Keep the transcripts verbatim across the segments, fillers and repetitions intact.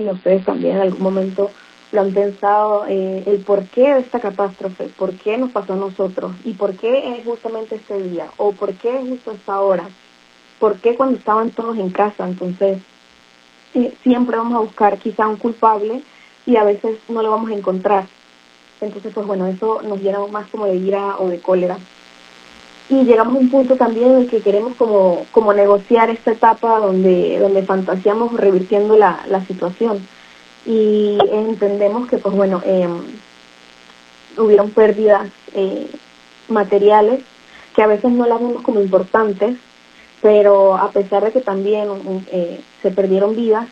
y ustedes también en algún momento lo han pensado, eh, el porqué de esta catástrofe, por qué nos pasó a nosotros y por qué es justamente este día o por qué es justo esta hora, por qué cuando estaban todos en casa. Entonces eh, siempre vamos a buscar quizá un culpable y a veces no lo vamos a encontrar. Entonces pues bueno, eso nos llena más como de ira o de cólera. Y llegamos a un punto también en el que queremos como, como negociar esta etapa donde, donde fantaseamos revirtiendo la, la situación. Y entendemos que, pues bueno, eh, hubieron pérdidas eh, materiales que a veces no las vemos como importantes, pero a pesar de que también eh, se perdieron vidas,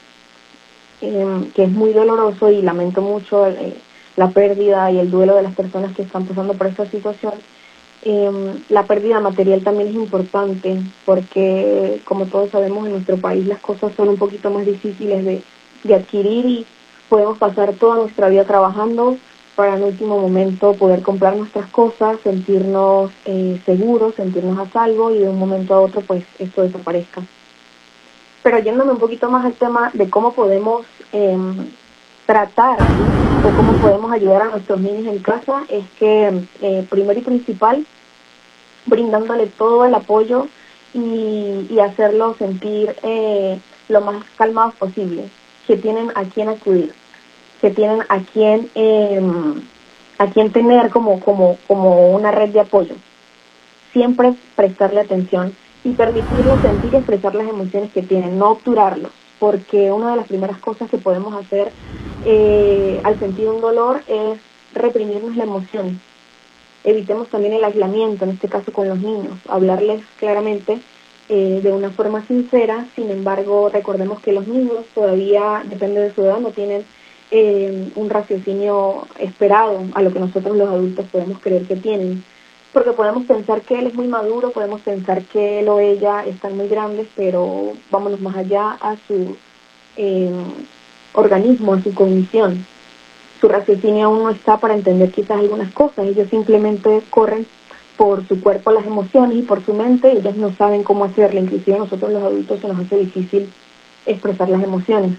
eh, que es muy doloroso y lamento mucho eh, la pérdida y el duelo de las personas que están pasando por esta situación. Eh, la pérdida material también es importante porque, como todos sabemos, en nuestro país las cosas son un poquito más difíciles de, de adquirir y podemos pasar toda nuestra vida trabajando para en último momento poder comprar nuestras cosas, sentirnos eh, seguros, sentirnos a salvo y de un momento a otro pues esto desaparezca. Pero yéndome un poquito más al tema de cómo podemos eh, tratar o cómo podemos ayudar a nuestros niños en casa, es que eh, primero y principal, brindándole todo el apoyo y, y hacerlos sentir eh, lo más calmados posible, que tienen a quién acudir, que tienen a quién eh, a quién tener como, como, como una red de apoyo. Siempre prestarle atención y permitirles sentir y expresar las emociones que tienen, no obturarlos, porque una de las primeras cosas que podemos hacer eh, al sentir un dolor es reprimirnos la emoción. Evitemos también el aislamiento, en este caso con los niños, hablarles claramente eh, de una forma sincera. Sin embargo, recordemos que los niños todavía, depende de su edad, no tienen eh, un raciocinio esperado a lo que nosotros los adultos podemos creer que tienen. Porque podemos pensar que él es muy maduro, podemos pensar que él o ella están muy grandes, pero vámonos más allá a su eh, organismo, a su cognición. Su raciocinio aún no está para entender quizás algunas cosas. Ellos simplemente corren por su cuerpo las emociones y por su mente, y ellos no saben cómo hacerlo. Inclusive a nosotros los adultos se nos hace difícil expresar las emociones.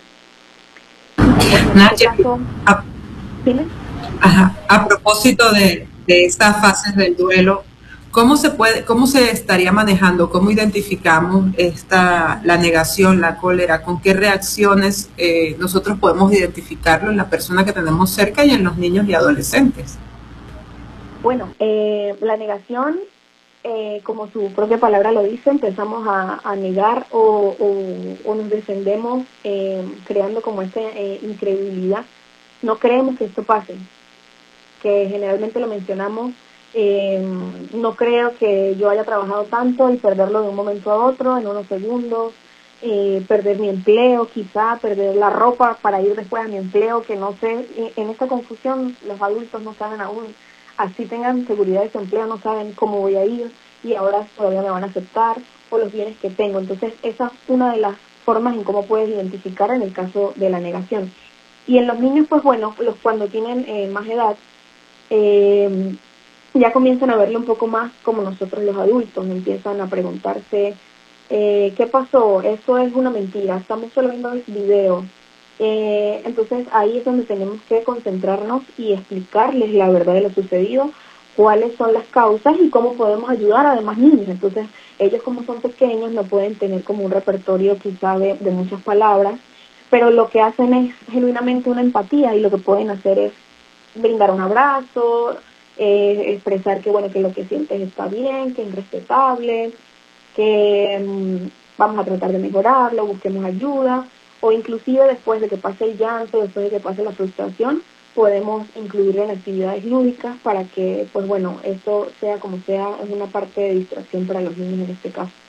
Y pues en este Naye, caso, a, ¿sí? ajá, a propósito de, de estas fases del duelo, ¿cómo se puede, cómo se estaría manejando, cómo identificamos esta, la negación, la cólera, con qué reacciones eh, nosotros podemos identificarlo en la persona que tenemos cerca y en los niños y adolescentes? Bueno, eh, la negación, eh, como su propia palabra lo dice, empezamos a, a negar o, o, o nos defendemos eh, creando como esta eh, incredulidad. No creemos que esto pase, que generalmente lo mencionamos. Eh, no creo que yo haya trabajado tanto y perderlo de un momento a otro, en unos segundos, eh, perder mi empleo, quizá perder la ropa para ir después a mi empleo, que no sé, en, en esta confusión los adultos no saben aún, así tengan seguridad de su empleo, no saben cómo voy a ir y ahora todavía me van a aceptar, o los bienes que tengo. Entonces esa es una de las formas en cómo puedes identificar en el caso de la negación. Y en los niños, pues bueno, los cuando tienen eh, más edad, eh, ya comienzan a verlo un poco más como nosotros los adultos, empiezan a preguntarse, eh, ¿qué pasó? Eso es una mentira, estamos solo viendo el video. Eh, entonces ahí es donde tenemos que concentrarnos y explicarles la verdad de lo sucedido, cuáles son las causas y cómo podemos ayudar a demás niños. Entonces ellos, como son pequeños, no pueden tener como un repertorio quizá de, de muchas palabras, pero lo que hacen es genuinamente una empatía y lo que pueden hacer es brindar un abrazo, eh, expresar que bueno, que lo que sientes está bien, que es respetable, que mmm, vamos a tratar de mejorarlo, busquemos ayuda, o inclusive después de que pase el llanto, después de que pase la frustración, podemos incluirlo en actividades lúdicas para que, pues bueno, esto sea como sea, es una parte de distracción para los niños en este caso.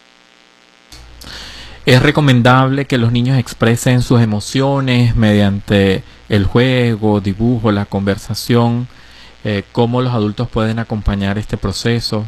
Es recomendable que los niños expresen sus emociones mediante el juego, dibujo, la conversación. Eh, ¿Cómo los adultos pueden acompañar este proceso?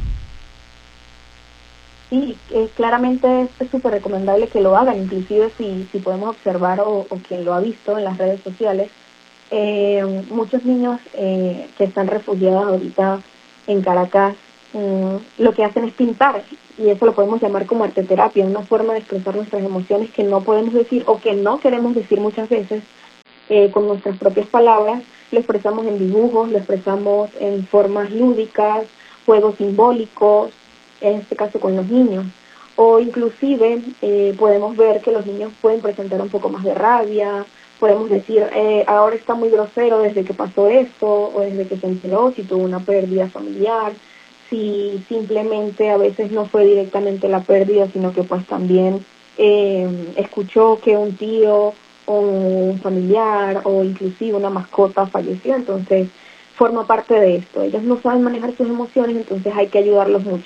Sí, eh, claramente es súper recomendable que lo hagan, inclusive si, si podemos observar o, o quien lo ha visto en las redes sociales, eh, muchos niños eh, que están refugiados ahorita en Caracas, eh, lo que hacen es pintar, y eso lo podemos llamar como arteterapia, una forma de expresar nuestras emociones que no podemos decir o que no queremos decir muchas veces, eh, con nuestras propias palabras, lo expresamos en dibujos, lo expresamos en formas lúdicas, juegos simbólicos, en este caso con los niños. O inclusive eh, podemos ver que los niños pueden presentar un poco más de rabia, podemos decir, eh, ahora está muy grosero desde que pasó esto, o desde que se enteró, si tuvo una pérdida familiar, si simplemente a veces no fue directamente la pérdida, sino que pues también eh, escuchó que un tío o un familiar o inclusive una mascota falleció, entonces forma parte de esto. Ellos no saben manejar sus emociones, entonces hay que ayudarlos mucho.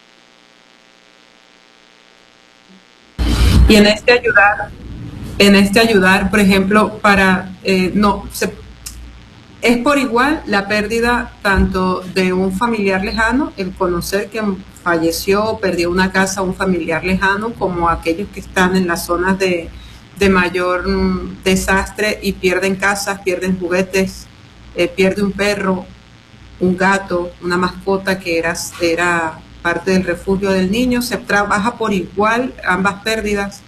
Y en este ayudar, en este ayudar, por ejemplo, para eh, no se, es por igual la pérdida tanto de un familiar lejano, el conocer que falleció o perdió una casa a un familiar lejano, como aquellos que están en las zonas de, de mayor mm, desastre y pierden casas, pierden juguetes, eh, pierde un perro, un gato, una mascota que era, era parte del refugio del niño. ¿Se trabaja por igual ambas pérdidas?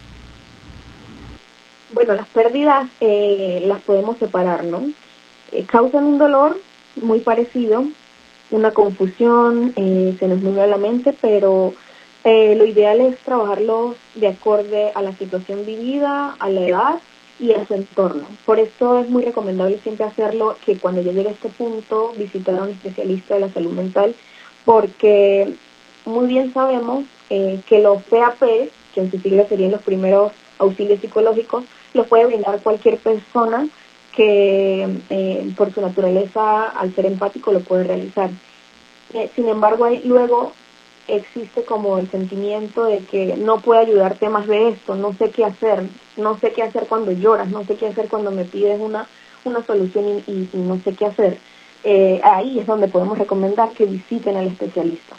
Bueno, las pérdidas eh, las podemos separar, ¿no? Eh, causan un dolor muy parecido, una confusión, eh, se nos nubla la mente, pero eh, lo ideal es trabajarlos de acorde a la situación vivida, a la edad y a su entorno. Por eso es muy recomendable siempre hacerlo, que cuando ya llegue a este punto, visitar a un especialista de la salud mental, porque muy bien sabemos eh, que los P A P, que en su sigla serían los primeros auxilios psicológicos, los puede brindar cualquier persona que eh, por su naturaleza, al ser empático, lo puede realizar. Eh, sin embargo, ahí luego existe como el sentimiento de que no puedo ayudarte más de esto, no sé qué hacer, no sé qué hacer cuando lloras, no sé qué hacer cuando me pides una, una solución y, y, y no sé qué hacer. Eh, ahí es donde podemos recomendar que visiten al especialista.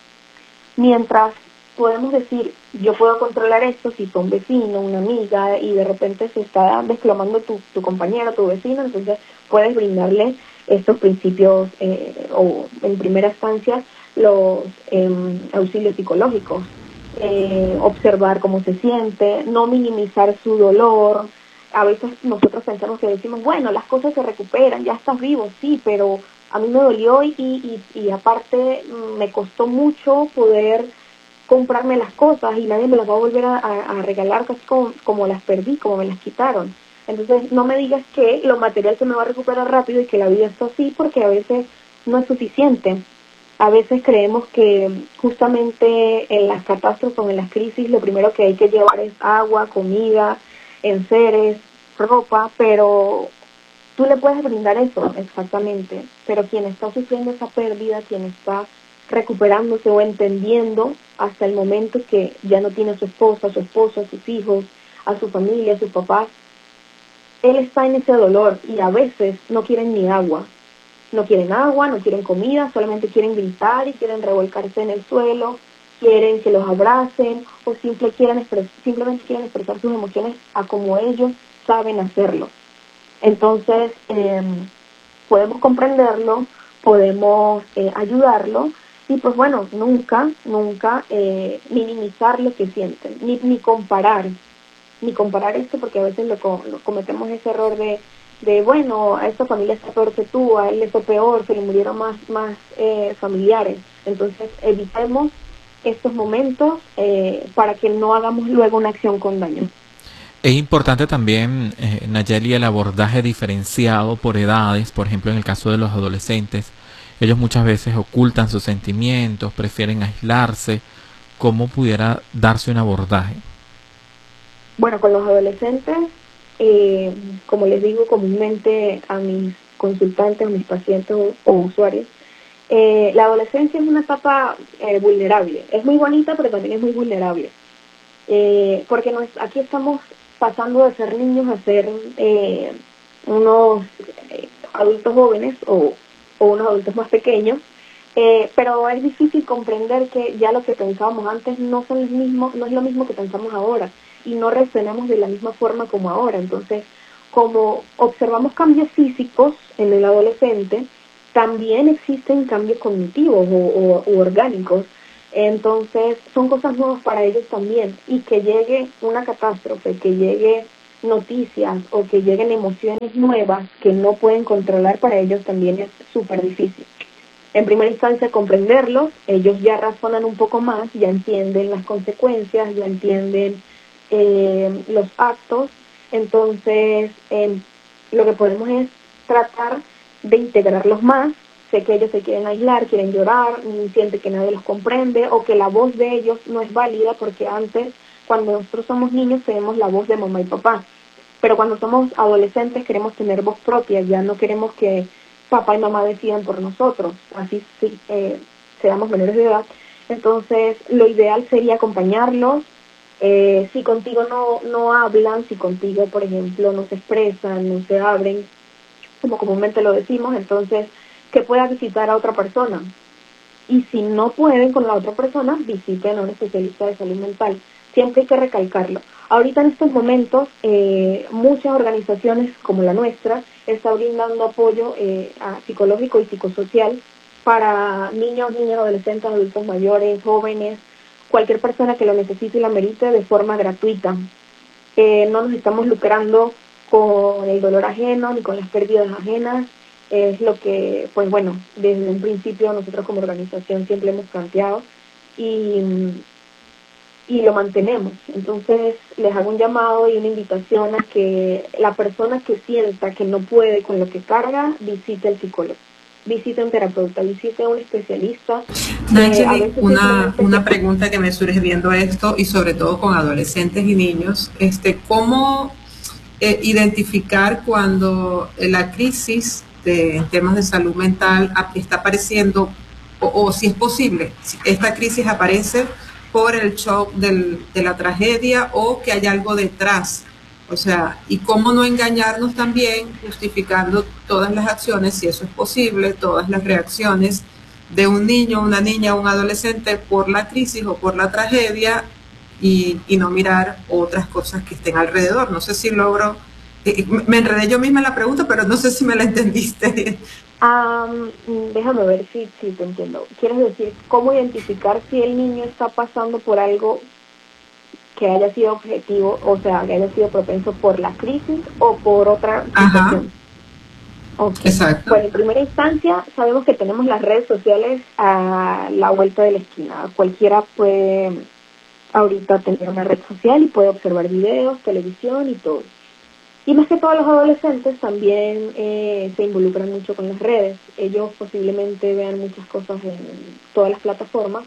Mientras podemos decir, yo puedo controlar esto si son vecino, una amiga, y de repente se está desplomando tu, tu compañero, tu vecino, entonces puedes brindarle estos principios eh, o en primera instancia los eh, auxilios psicológicos, eh, observar cómo se siente, no minimizar su dolor. A veces nosotros pensamos que decimos, bueno, las cosas se recuperan, ya estás vivo, sí, pero a mí me dolió y, y, y aparte me costó mucho poder comprarme las cosas y nadie me las va a volver a, a, a regalar casi como, como las perdí, como me las quitaron. Entonces no me digas que lo material se me va a recuperar rápido y que la vida es así, porque a veces no es suficiente. A veces creemos que justamente en las catástrofes o en las crisis lo primero que hay que llevar es agua, comida, enseres, ropa, pero tú le puedes brindar eso, exactamente, pero quien está sufriendo esa pérdida, quien está recuperándose o entendiendo hasta el momento que ya no tiene a su esposa, a su esposo, a sus hijos, a su familia, a sus papás, él está en ese dolor y a veces no quieren ni agua, no quieren agua, no quieren comida, solamente quieren gritar y quieren revolcarse en el suelo, quieren que los abracen o simple quieren expres- simplemente quieren expresar sus emociones a como ellos saben hacerlo. Entonces, eh, podemos comprenderlo, podemos eh, ayudarlo y pues bueno, nunca, nunca eh, minimizar lo que sienten, ni, ni comparar, ni comparar esto porque a veces lo, lo cometemos ese error de, de bueno, a esta familia está peor que tú, a él le fue peor, se le murieron más, más eh, familiares. Entonces evitemos estos momentos eh, para que no hagamos luego una acción con daño. Es importante también, eh, Nayeli, el abordaje diferenciado por edades. Por ejemplo, en el caso de los adolescentes, ellos muchas veces ocultan sus sentimientos, prefieren aislarse. ¿Cómo pudiera darse un abordaje? Bueno, con los adolescentes, eh, como les digo comúnmente a mis consultantes, a mis pacientes o, o usuarios, eh, la adolescencia es una etapa eh, vulnerable. Es muy bonita, pero también es muy vulnerable. Eh, porque nos, aquí estamos pasando de ser niños a ser eh, unos eh, adultos jóvenes o, o unos adultos más pequeños, eh, pero es difícil comprender que ya lo que pensábamos antes no son los mismos, no es lo mismo que pensamos ahora y no reaccionamos de la misma forma como ahora. Entonces, como observamos cambios físicos en el adolescente, también existen cambios cognitivos o, o, o orgánicos. Entonces, son cosas nuevas para ellos también, y que llegue una catástrofe, que llegue noticias o que lleguen emociones nuevas que no pueden controlar, para ellos también es súper difícil. En primera instancia, comprenderlos, ellos ya razonan un poco más, ya entienden las consecuencias, ya entienden eh, los actos. Entonces, eh, lo que podemos es tratar de integrarlos más. Sé que ellos se quieren aislar, quieren llorar, sienten que nadie los comprende o que la voz de ellos no es válida, porque antes, cuando nosotros somos niños, tenemos la voz de mamá y papá, pero cuando somos adolescentes queremos tener voz propia, ya no queremos que papá y mamá decidan por nosotros, así sí, eh, seamos menores de edad. Entonces, lo ideal sería acompañarlos. Eh, si contigo no, no hablan, si contigo, por ejemplo, no se expresan, no se abren, como comúnmente lo decimos, entonces, que pueda visitar a otra persona. Y si no pueden con la otra persona, visiten a un especialista de salud mental. Siempre hay que recalcarlo. Ahorita en estos momentos, eh, muchas organizaciones como la nuestra están brindando apoyo eh, a psicológico y psicosocial para niños, niñas, adolescentes, adultos mayores, jóvenes, cualquier persona que lo necesite y la merite de forma gratuita. Eh, no nos estamos lucrando con el dolor ajeno ni con las pérdidas ajenas. Es lo que, pues bueno, desde un principio nosotros como organización siempre hemos planteado y, y lo mantenemos. Entonces les hago un llamado y una invitación a que la persona que sienta que no puede con lo que carga, visite al psicólogo, visite a un terapeuta, visite a un especialista. Nayeli, eh, una, una pregunta que me surge viendo esto y sobre todo con adolescentes y niños, este, ¿cómo eh, identificar cuando la crisis de, en temas de salud mental está apareciendo, o, o si es posible, si esta crisis aparece por el shock del, de la tragedia o que hay algo detrás? O sea, y cómo no engañarnos también justificando todas las acciones, si eso es posible, todas las reacciones de un niño, una niña, un adolescente por la crisis o por la tragedia y, y no mirar otras cosas que estén alrededor. No sé si logro, eh, me enredé yo misma en la pregunta, pero no sé si me la entendiste. Um, déjame ver si, si te entiendo. ¿Quieres decir cómo identificar si el niño está pasando por algo que haya sido objetivo, o sea, que haya sido propenso por la crisis o por otra situación? Okay. Exacto. Bueno, en primera instancia, sabemos que tenemos las redes sociales a la vuelta de la esquina. Cualquiera puede ahorita tener una red social y puede observar videos, televisión y todo. Y más que todos los adolescentes también eh, se involucran mucho con las redes. Ellos posiblemente vean muchas cosas en todas las plataformas.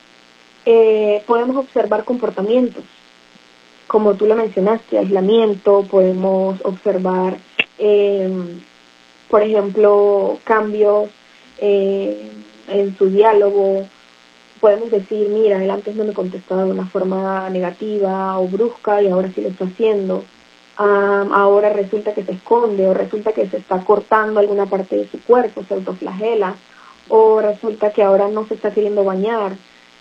Eh, podemos observar comportamientos, como tú lo mencionaste, aislamiento, podemos observar, eh, por ejemplo, cambios eh, en su diálogo. Podemos decir, mira, él antes no me contestaba de una forma negativa o brusca y ahora sí lo está haciendo. Um, ahora resulta que se esconde o resulta que se está cortando alguna parte de su cuerpo, se autoflagela, o resulta que ahora no se está queriendo bañar.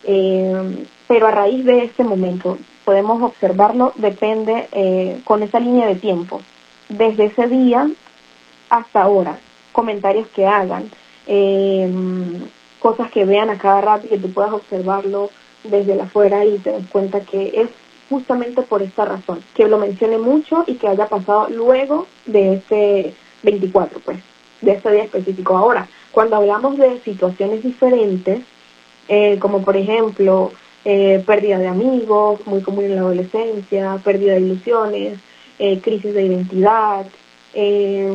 Eh, pero a raíz de este momento podemos observarlo, depende eh, con esa línea de tiempo, desde ese día hasta ahora, comentarios que hagan, eh, cosas que vean a cada rato y que tú puedas observarlo desde la afuera y te das cuenta que es justamente por esta razón, que lo mencione mucho y que haya pasado luego de ese veinticuatro, pues, de ese día específico. Ahora, cuando hablamos de situaciones diferentes, eh, como por ejemplo, eh, pérdida de amigos, muy común en la adolescencia, pérdida de ilusiones, eh, crisis de identidad, eh,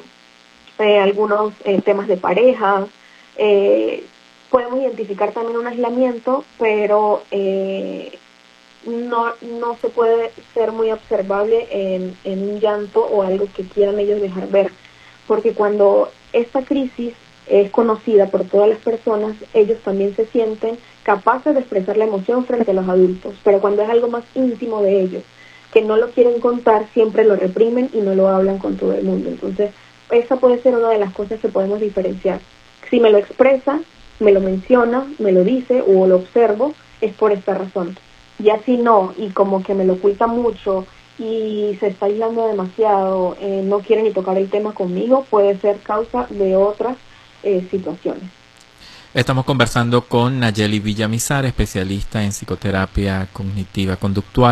eh, algunos eh, temas de pareja, eh, podemos identificar también un aislamiento, pero eh, no no se puede ser muy observable en, en un llanto o algo que quieran ellos dejar ver, porque cuando esta crisis es conocida por todas las personas, ellos también se sienten capaces de expresar la emoción frente a los adultos, pero cuando es algo más íntimo de ellos, que no lo quieren contar, siempre lo reprimen y no lo hablan con todo el mundo. Entonces, esa puede ser una de las cosas que podemos diferenciar. Si me lo expresa, me lo menciona, me lo dice o lo observo, es por esta razón. Y así no, y como que me lo oculta mucho y se está aislando demasiado, eh, no quiere ni tocar el tema conmigo, puede ser causa de otras eh, situaciones. Estamos conversando con Nayeli Villamizar, especialista en psicoterapia cognitiva conductual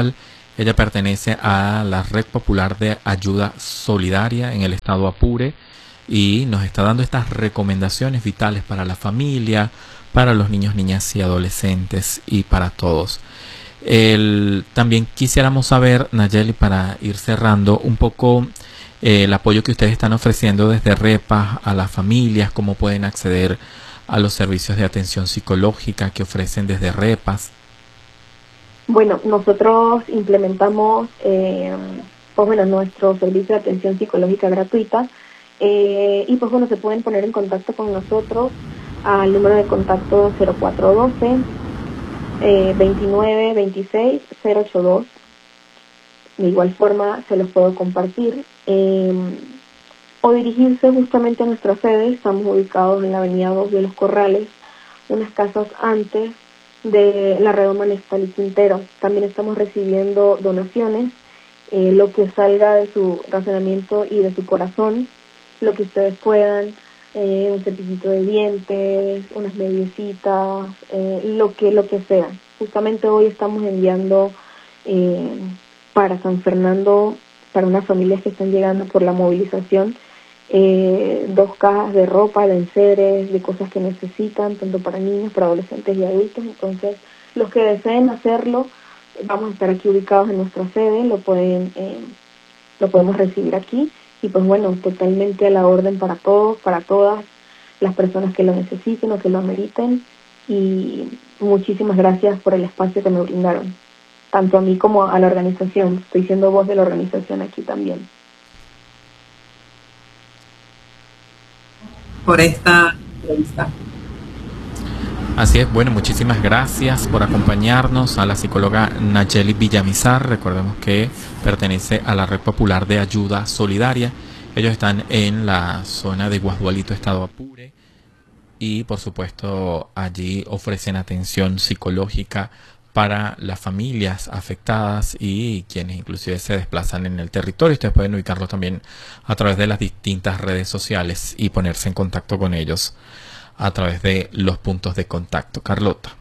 Ella pertenece a la Red Popular de Ayuda Solidaria en el estado Apure y nos está dando estas recomendaciones vitales para la familia, para los niños, niñas y adolescentes y para todos. El, también quisiéramos saber, Nayeli, para ir cerrando un poco eh, el apoyo que ustedes están ofreciendo desde REPAS a las familias, cómo pueden acceder a los servicios de atención psicológica que ofrecen desde REPAS. Bueno, nosotros implementamos eh, pues bueno, nuestro servicio de atención psicológica gratuita eh, y pues bueno, se pueden poner en contacto con nosotros al número de contacto cero cuatro uno dos, eh, veintinueve veintiséis cero ochenta y dos. De igual forma se los puedo compartir. Eh, o dirigirse justamente a nuestra sede. Estamos ubicados en la avenida dos de los Corrales, unas casas antes de la redoma Néstor y Quintero. También estamos recibiendo donaciones, eh, lo que salga de su razonamiento y de su corazón, lo que ustedes puedan, eh, un cepillito de dientes, unas mediecitas, eh, lo que lo que sea. Justamente hoy estamos enviando eh, para San Fernando, para unas familias que están llegando por la movilización, eh, dos cajas de ropa, de enseres, de cosas que necesitan, tanto para niños, para adolescentes y adultos. Entonces, los que deseen hacerlo, vamos a estar aquí ubicados en nuestra sede, lo pueden, eh, lo podemos recibir aquí. Y pues bueno, totalmente a la orden para todos, para todas las personas que lo necesiten o que lo ameriten. Y muchísimas gracias por el espacio que me brindaron, tanto a mí como a la organización. Estoy siendo voz de la organización aquí también. Por esta entrevista. Así es, bueno, muchísimas gracias por acompañarnos a la psicóloga Nayeli Villamizar. Recordemos que pertenece a la Red Popular de Ayuda Solidaria. Ellos están en la zona de Guasdualito, estado Apure, y por supuesto allí ofrecen atención psicológica para las familias afectadas y quienes inclusive se desplazan en el territorio. Ustedes pueden ubicarlo también a través de las distintas redes sociales y ponerse en contacto con ellos a través de los puntos de contacto. Carlota.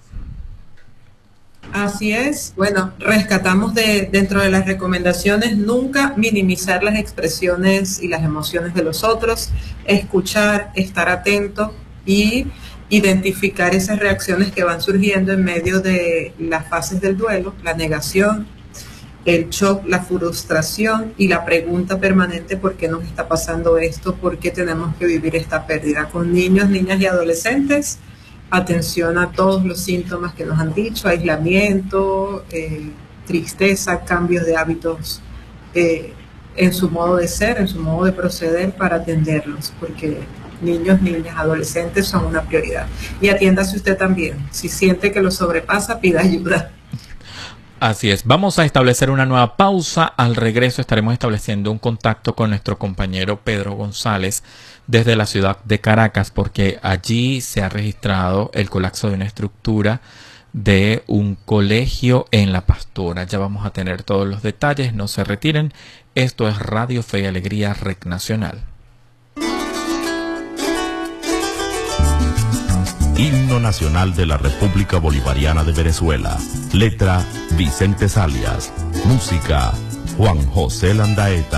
Así es. Bueno, rescatamos de dentro de las recomendaciones nunca minimizar las expresiones y las emociones de los otros, escuchar, estar atento y identificar esas reacciones que van surgiendo en medio de las fases del duelo, la negación, el shock, la frustración y la pregunta permanente: ¿por qué nos está pasando esto? ¿Por qué tenemos que vivir esta pérdida? Con niños, niñas y adolescentes, atención a todos los síntomas que nos han dicho: aislamiento, eh, tristeza, cambios de hábitos eh, en su modo de ser, en su modo de proceder, para atenderlos, porque niños, niñas, adolescentes son una prioridad. Y atiéndase usted también. Si siente que lo sobrepasa, pida ayuda. Así es. Vamos a establecer una nueva pausa. Al regreso estaremos estableciendo un contacto con nuestro compañero Pedro González desde la ciudad de Caracas, porque allí se ha registrado el colapso de una estructura de un colegio en La Pastora. Ya vamos a tener todos los detalles. No se retiren. Esto es Radio Fe y Alegría, Rec Nacional. Himno Nacional de la República Bolivariana de Venezuela. Letra: Vicente Salias. Música: Juan José Landaeta.